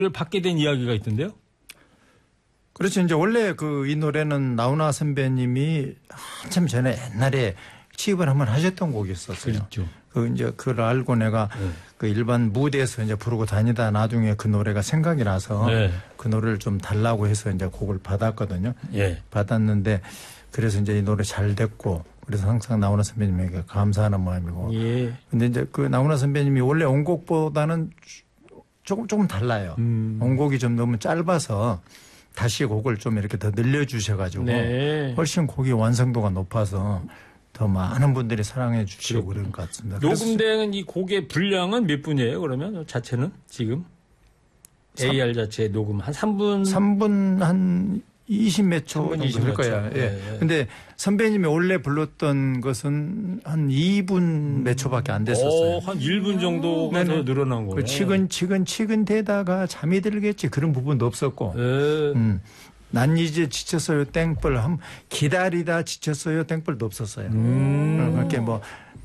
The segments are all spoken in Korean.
받게 된 이야기가 있던데요? 그렇죠. 이제 원래 이 노래는 나훈아 선배님이 한참 전에 옛날에 취입을 한번 하셨던 곡이었었어요. 그렇죠. 이제 그걸 알고 내가 그 일반 무대에서 이제 부르고 다니다 나중에 그 노래가 생각이 나서 그 노래를 좀 달라고 해서 이제 곡을 받았거든요. 받았는데 그래서 이제 이 노래 잘 됐고 그래서 항상 나훈아 선배님에게 감사하는 마음이고. 근데 이제 그 나훈아 선배님이 원래 원곡보다는 조금 달라요. 원곡이 좀 너무 짧아서 다시 곡을 좀 이렇게 더 늘려주셔가지고 훨씬 곡이 완성도가 높아서 더 많은 분들이 사랑해 주시고 그런 것 같습니다. 녹음된 이 곡의 분량은 몇 분이에요? 그러면 자체는 지금 AR 자체 녹음 한 3분 한 20몇 초 정도 될 거예요. 근데 선배님이 원래 불렀던 것은 한 2분 몇 초밖에 안 됐었어요. 한 1분 정도가 더 늘어난 거예요. 치근치근되다가 잠이 들겠지 그런 부분도 없었고. 난 이제 지쳤어요 땡벌 기다리다 지쳤어요 땡벌도 없었어요. 그렇게 뭐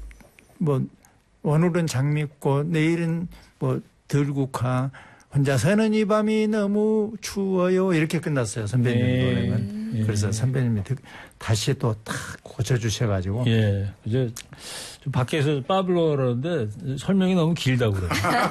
오늘은 장미꽃 내일은 뭐 들국화 혼자 서는 이 밤이 너무 추워요 이렇게 끝났어요 선배님 노래는. 그래서 선배님이 다시 또 딱 고쳐주셔가지고. 이제 좀 밖에서 빠블로라는데 설명이 너무 길다고 그래요.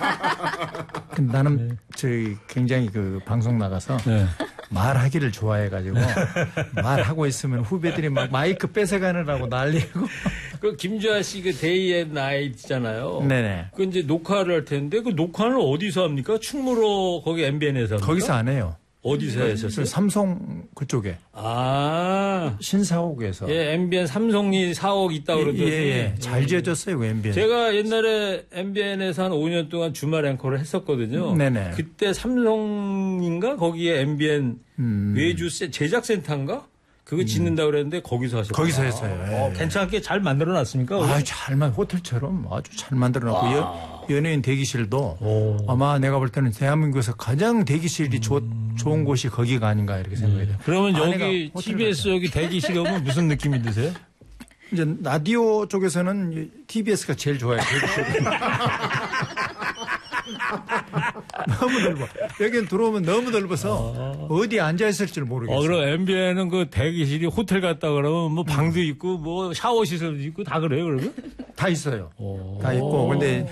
나는 저희 굉장히 그 방송 나가서 말하기를 좋아해가지고 말하고 있으면 후배들이 막 마이크 뺏어가느라고 난리고. 그 김주아 씨 그 데이 앤 나이트잖아요. 네네. 그 이제 녹화를 할 텐데 그 녹화는 어디서 합니까? 충무로 거기 MBN에서 합니까? 거기서 안 해요. 어디서 했었어요? 삼성 그쪽에. 신사옥에서. MBN 삼성이 사옥 있다고 그러더니. 잘 지어졌어요, 그 MBN. 제가 옛날에 MBN에서 한 5년 동안 주말 앵커를 했었거든요. 네네. 그때 삼성인가? 거기에 MBN 외주 제작센터인가? 그거 짓는다고 그랬는데 거기서 하셨어요. 거기서 했어요. 괜찮게 잘 만들어 놨습니까? 호텔처럼 아주 잘 만들어 놨고 연예인 대기실도 아마 내가 볼 때는 대한민국에서 가장 대기실이 좋은 곳이 거기가 아닌가 이렇게 생각이 돼요. 그러면 여기 TBS 여기 대기실에 오면 무슨 느낌이 드세요? 이제 라디오 쪽에서는 TBS가 제일 좋아요. 너무 넓어. 여기는 들어오면 너무 넓어서 어디 앉아 있을 줄 모르겠어요. 그럼 MBN은 그 대기실이 호텔 갔다 그러면 뭐 방도 있고 뭐 샤워 시설도 있고 다 그래요, 그러면? 다 있어요. 다 있고. 근데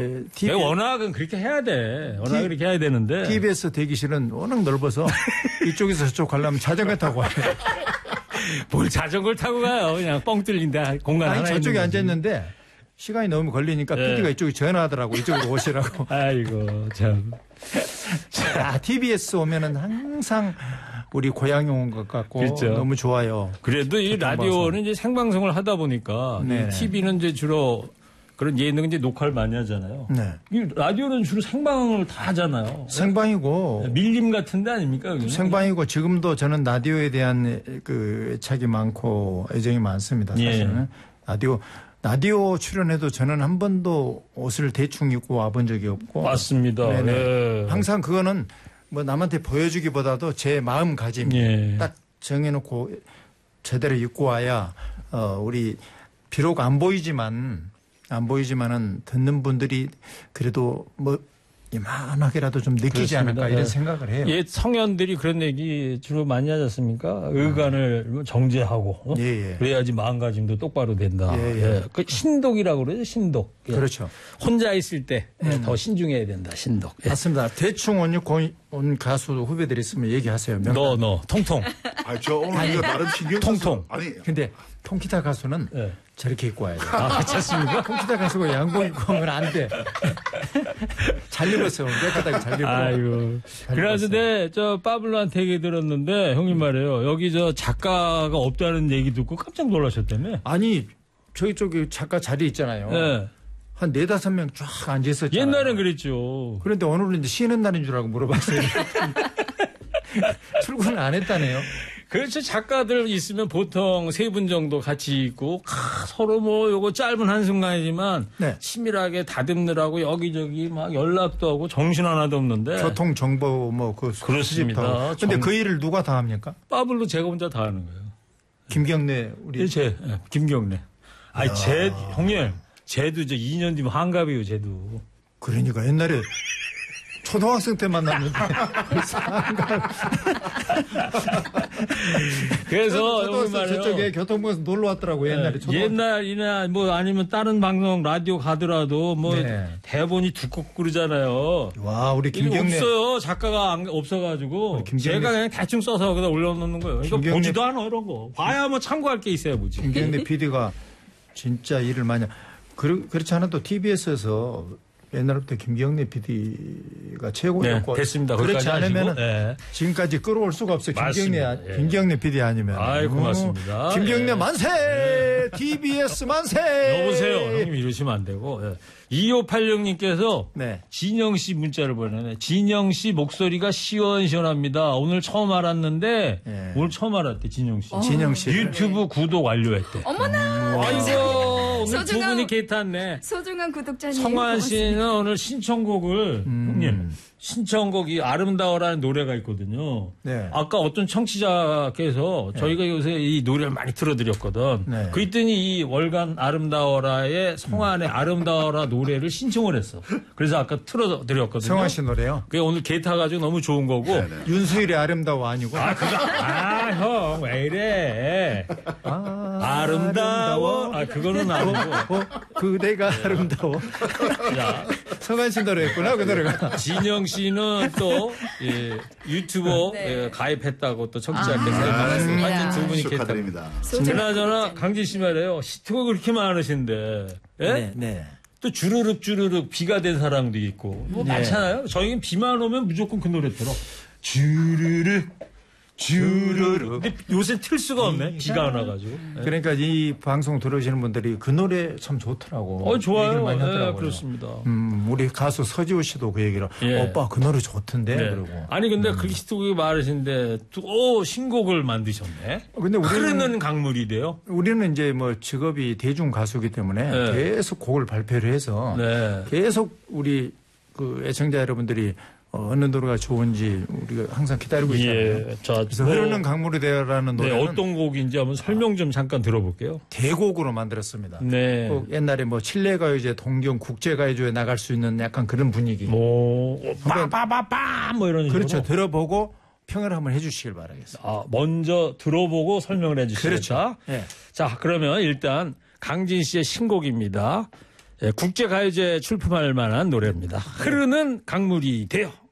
워낙은 그렇게 해야 돼. 그렇게 해야 되는데. TBS 대기실은 워낙 넓어서 이쪽에서 저쪽 가려면 자전거 타고 와요. 뭘 자전거를 타고 가요. 그냥 뻥 뚫린다. 공간 하나 저쪽에 앉아 있는데 시간이 너무 걸리니까 PD가 이쪽에 전화하더라고. 이쪽으로 오시라고. 아이고 참. TBS 오면은 항상 우리 고향에 온 것 같고 그렇죠. 너무 좋아요. 그래도 이 라디오는 이제 생방송을 하다 보니까 TV는 이제 주로 그런 예능 이제 녹화를 많이 하잖아요. 이 라디오는 주로 생방을 다 하잖아요. 생방이고 밀림 같은 데 아닙니까? 여기는? 생방이고 지금도 저는 라디오에 대한 그 애착이 많고 애정이 많습니다. 사실은 라디오 출연해도 저는 한 번도 옷을 대충 입고 와본 적이 없고. 맞습니다. 항상 그거는 뭐 남한테 보여주기보다도 제 마음가짐 딱 정해놓고 제대로 입고 와야 우리 비록 안 보이지만은 듣는 분들이 그래도 뭐 이만하게라도 좀 느끼지 그렇습니다. 않을까 이런 생각을 해요. 옛 성현들이 그런 얘기 주로 많이 하지 않습니까? 의관을 정제하고 그래야지 마음가짐도 똑바로 된다. 그 신독이라고 그러죠. 신독. 그렇죠. 혼자 있을 때 더 신중해야 된다. 신독. 맞습니다. 대충 온 가수 후배들 있으면 얘기하세요. 너 통통. 저 오늘 이거 나름 신경 통통. 근데 통기타 가수는 저렇게 입고 와야 돼. 괜찮습니까? 통기타 가수가 양복 입고 오면 안 돼. 잘 입었어요. 깨끗하게 잘 입고. 아이고. 그래서 저 빠블로한테 얘기 들었는데 형님 말이에요. 여기 저 작가가 없다는 얘기 듣고 깜짝 놀라셨다며? 아니 저기 작가 자리 있잖아요. 한 4-5명 쫙 앉아 있었잖아요. 옛날엔 그랬죠. 그런데 오늘은 이제 쉬는 날인 줄 알고 물어봤어요. 출근을 안 했다네요. 그렇죠. 작가들 있으면 보통 3분 정도 같이 있고 서로 뭐 요거 짧은 한순간이지만 치밀하게 다듬느라고 여기저기 막 연락도 하고 정신 하나도 없는데 교통 정보 그렇습니다. 근데 그 일을 누가 다 합니까? 빠블로 제가 혼자 다 하는 거예요. 김경래 우리 김경래. 형님 쟤도 이제 2년 뒤면 한갑이에요. 쟤도. 그러니까 옛날에 초등학생 때 만났는데. 그래서 여기 말이에요. 저쪽에 교통부에서 놀러 왔더라고요. 옛날에. 옛날이나 뭐 아니면 다른 방송 라디오 가더라도 뭐 대본이 두껍고 그러잖아요. 와, 우리 김경래. 없어요. 작가가 없어가지고. 제가 그냥 대충 써서 거기다 올려놓는 거예요. 이거 보지도 않아, 이런 거. 봐야 뭐 참고할 게 있어야 보지. 김경래 PD가 진짜 일을 많이. 그렇지 않아도 TBS에서 옛날부터 김경래 PD가 최고였고. 네, 됐습니다. 그렇지 않으면 지금까지 끌어올 수가 없어요. 김경래 PD 아니면. 아이, 고맙습니다. 김경래 만세! TBS 만세! 여보세요. 형님 이러시면 안 되고. 2586님께서 진영 씨 문자를 보내네. 진영 씨 목소리가 시원시원합니다. 오늘 처음 알았는데 오늘 처음 알았대, 진영 씨. 진영 씨. 유튜브 구독 완료했대. 어머나. 아이고, 오늘 두 분이 개탔네. 소중한 구독자님. 성환 씨는 오늘 신청곡을 형님 신청곡이 아름다워라는 노래가 있거든요. 네. 아까 어떤 청취자께서 저희가 요새 이 노래를 많이 틀어드렸거든. 그랬더니 이 월간 아름다워라의 성환의 아름다워라 노래를 신청을 했어. 그래서 아까 틀어드렸거든요. 성환 씨 노래요? 그게 오늘 개 타가지고 너무 좋은 거고. 윤수일의 아름다워 아니고. 형 왜 이래? 아름다워. 그거는 아니고. 그대가 아름다워. 야, 성환 씨 노래였구나, 그 노래가. 진영 씨는 또 유튜버 가입했다고 또 청취자께서 말했습니다. 완전 두 분이 축하드립니다. 그나저나 강진 씨 말이에요. 히트곡 그렇게 많으신데, 또 주르륵 비가 된 사랑도 있고 뭐 많잖아요. 저희는 비만 오면 무조건 그 노래 들어. 주르륵. 근데 요새 틀 수가 없네. 비가 안 와가지고. 그러니까 이 방송 들으시는 분들이 그 노래 참 좋더라고. 좋아요. 많이 하더라고요. 그렇습니다. 우리 가수 서지호 씨도 그 얘기를 오빠 그 노래 좋던데. 그러고. 아니 근데 그 히트곡이 많으신데 신곡을 만드셨네. 근데 흐르는 강물이래요. 우리는 이제 뭐 직업이 대중 가수이기 때문에 계속 곡을 발표를 해서 계속 우리 그 애청자 여러분들이 어느 노래가 좋은지 우리가 항상 기다리고 있잖아요. 그래서 흐르는 강물이 되어라는 노래는 어떤 곡인지 한번 설명 좀 잠깐 들어볼게요. 대곡으로 만들었습니다. 옛날에 뭐 칠레가요제, 동경 국제가요제에 나갈 수 있는 약간 그런 분위기. 빠빠빠빠 뭐 이런. 그렇죠. 들어보고 평을 한번 해주시길 바라겠습니다. 먼저 들어보고 설명을 해주시겠다. 그렇죠. 자, 그러면 일단 강진 씨의 신곡입니다. 국제가요제 출품할 만한 노래입니다. 흐르는 강물이 되어.